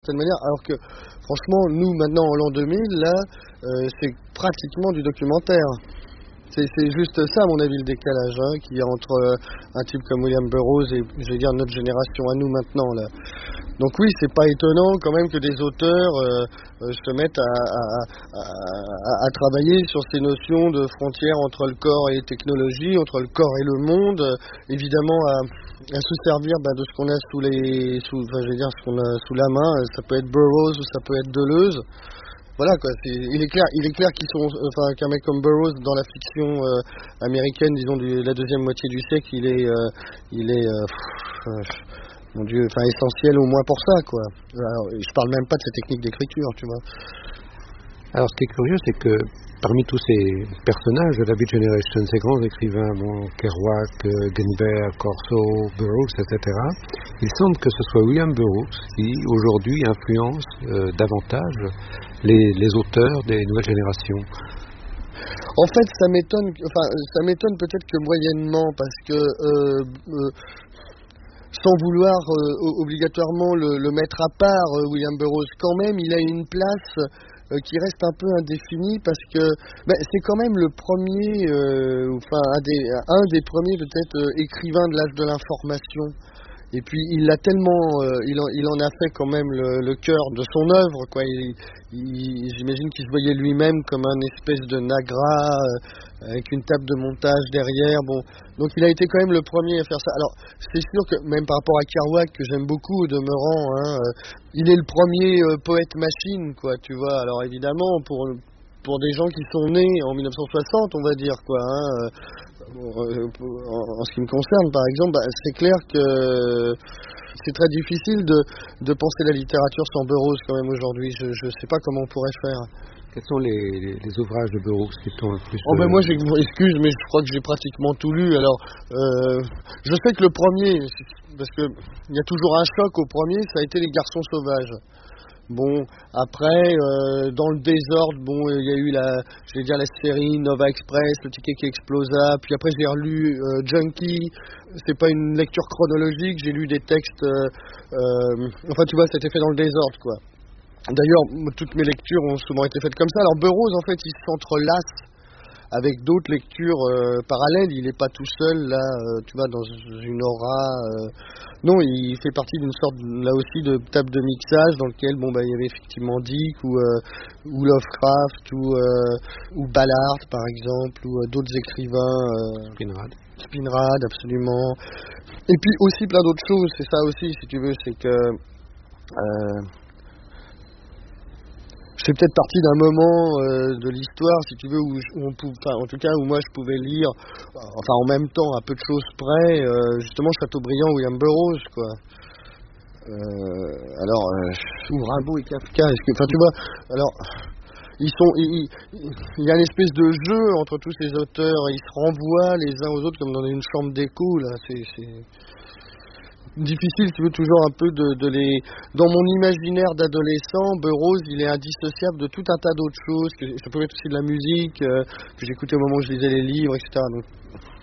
certaine manière, alors que franchement, nous maintenant en l'an 2000, là, c'est pratiquement du documentaire. C'est juste ça, à mon avis, le décalage qu'il y a entre un type comme William Burroughs et, je vais dire, notre génération à nous maintenant, là. Donc oui, c'est pas étonnant quand même que des auteurs se mettent à travailler sur ces notions de frontières entre le corps et les technologies, entre le corps et le monde, évidemment à se servir de ce qu'on a ce qu'on a sous la main. Ça peut être Burroughs ou ça peut être Deleuze. Voilà quoi, il est clair qu'un mec comme Burroughs dans la fiction américaine, disons de la deuxième moitié du siècle, il est mon Dieu, essentiel au moins pour ça quoi. Alors, je parle même pas de ses techniques d'écriture, tu vois. Alors ce qui est curieux, c'est que parmi tous ces personnages de la Beat Generation, ces grands écrivains, Kerouac, Ginsberg, Corso, Burroughs, etc., il semble que ce soit William Burroughs qui aujourd'hui influence davantage les auteurs des nouvelles générations. En fait, ça m'étonne peut-être que moyennement, parce que sans vouloir obligatoirement le mettre à part, William Burroughs, quand même, il a une place qui reste un peu indéfinie, parce que c'est quand même le premier, un des premiers peut-être écrivains de l'âge de l'information. Et puis il a tellement, il en a fait quand même le cœur de son œuvre, quoi. J'imagine qu'il se voyait lui-même comme un espèce de Nagra avec une table de montage derrière. Bon, donc il a été quand même le premier à faire ça. Alors c'est sûr que même par rapport à Kerouac, que j'aime beaucoup au demeurant, il est le premier poète machine, quoi. Tu vois. Alors évidemment pour des gens qui sont nés en 1960, on va dire, quoi. En ce qui me concerne, par exemple, c'est clair que c'est très difficile de penser la littérature sans Burroughs quand même aujourd'hui. Je ne sais pas comment on pourrait faire. Quels sont les ouvrages de Burroughs qui sont le plus... Moi, excuse, mais je crois que j'ai pratiquement tout lu. Alors, je sais que le premier, parce que il y a toujours un choc au premier, ça a été Les Garçons Sauvages. Bon, après, dans le désordre, il y a eu la série Nova Express, Le Ticket qui explosa, puis après j'ai relu Junkie. C'est pas une lecture chronologique, j'ai lu des textes, tu vois, c'était fait dans le désordre, quoi. D'ailleurs, toutes mes lectures ont souvent été faites comme ça. Alors Burroughs, en fait, il s'entrelace avec d'autres lectures parallèles. Il n'est pas tout seul, là, tu vois, dans une aura... Non, il fait partie d'une sorte, là aussi, de table de mixage dans lequel, il y avait effectivement Dick ou Lovecraft ou Ballard, par exemple, ou d'autres écrivains. Spinrad, absolument. Et puis aussi plein d'autres choses, c'est ça aussi, si tu veux, c'est que... je fais peut-être partie d'un moment de l'histoire, si tu veux, en tout cas où moi je pouvais lire, en même temps, à peu de choses près, justement Chateaubriand, William Burroughs, quoi. Ou Rimbaud et Kafka, tu vois, alors, il y a une espèce de jeu entre tous ces auteurs, ils se renvoient les uns aux autres comme dans une chambre d'écho, là, c'est difficile, tu veux, toujours un peu de les... Dans mon imaginaire d'adolescent, Burroughs, il est indissociable de tout un tas d'autres choses, ça pouvait être aussi de la musique, que j'écoutais au moment où je lisais les livres, etc. Donc,